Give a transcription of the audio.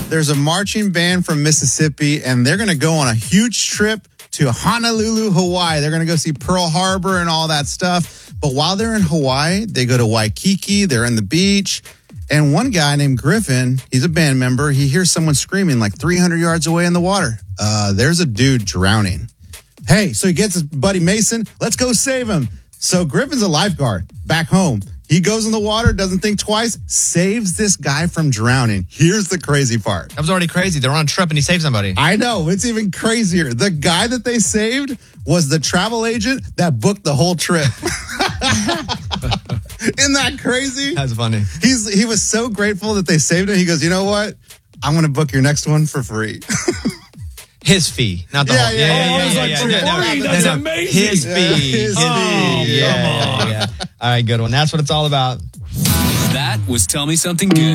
There's a marching band from Mississippi, and they're going to go on a huge trip to Honolulu, Hawaii. They're going to go see Pearl Harbor and all that stuff. But while they're in Hawaii, they go to Waikiki. They're in the beach. And one guy named Griffin, he's a band member. He hears someone screaming like 300 yards away in the water. There's a dude drowning. Hey, so he gets his buddy Mason. Let's go save him. So Griffin's a lifeguard back home. He goes in the water, doesn't think twice, saves this guy from drowning. Here's the crazy part. That was already crazy. They're on a trip and he saved somebody. I know. It's even crazier. The guy that they saved was the travel agent that booked the whole trip. Isn't that crazy? That's funny. He was so grateful that they saved him. He goes, you know what? I'm going to book your next one for free. His fee, not the whole. That's amazing. His fee. Come on. All right, good one. That's what it's all about. That was Tell Me Something Good.